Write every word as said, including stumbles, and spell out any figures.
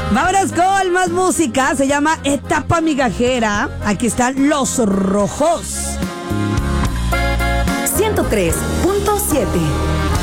Vámonos con más música. Se llama Etapa Migajera. Aquí están Los Rojos. ciento tres punto siete